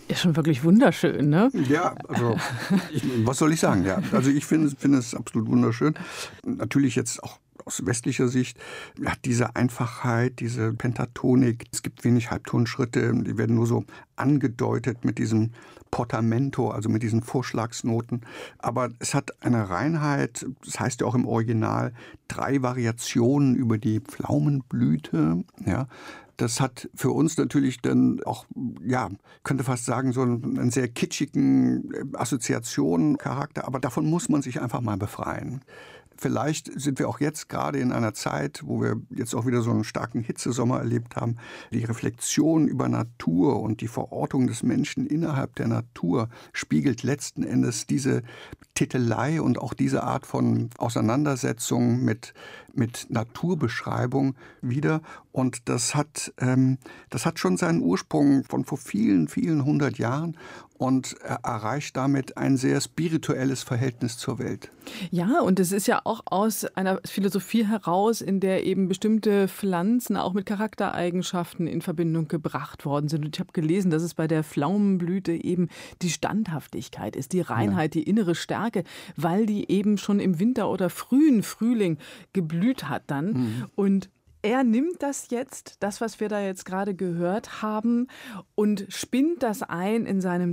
Ist schon wirklich wunderschön, ne? Ja, also was soll ich sagen? Ja, also ich finde es absolut wunderschön. Natürlich jetzt auch aus westlicher Sicht, ja, diese Einfachheit, diese Pentatonik, es gibt wenig Halbtonschritte, die werden nur so angedeutet mit diesem Portamento, also mit diesen Vorschlagsnoten. Aber es hat eine Reinheit, das heißt ja auch im Original, 3 Variationen über die Pflaumenblüte, ja. Das hat für uns natürlich dann auch, ja, könnte fast sagen, so einen sehr kitschigen Assoziationencharakter, aber davon muss man sich einfach mal befreien. Vielleicht sind wir auch jetzt gerade in einer Zeit, wo wir jetzt auch wieder so einen starken Hitzesommer erlebt haben. Die Reflexion über Natur und die Verortung des Menschen innerhalb der Natur spiegelt letzten Endes diese Titelei und auch diese Art von Auseinandersetzung mit Naturbeschreibung wider. Und das hat schon seinen Ursprung von vor vielen, vielen hundert Jahren und erreicht damit ein sehr spirituelles Verhältnis zur Welt. Ja, und es ist ja auch aus einer Philosophie heraus, in der eben bestimmte Pflanzen auch mit Charaktereigenschaften in Verbindung gebracht worden sind. Und ich habe gelesen, dass es bei der Pflaumenblüte eben die Standhaftigkeit ist, die Reinheit, die innere Stärke, weil die eben schon im Winter oder frühen Frühling geblüht hat dann. Und er nimmt das jetzt, das, was wir da jetzt gerade gehört haben, und spinnt das ein in seinem